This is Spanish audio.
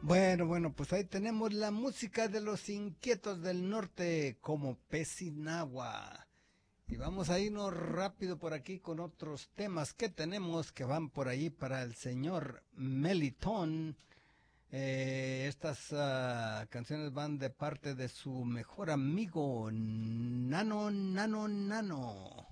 Bueno, pues ahí tenemos la música de los Inquietos del Norte como pez sin agua. Y vamos a irnos rápido por aquí con otros temas que tenemos que van por ahí para el señor Melitón. Estas canciones van de parte de su mejor amigo Nano Nano Nano.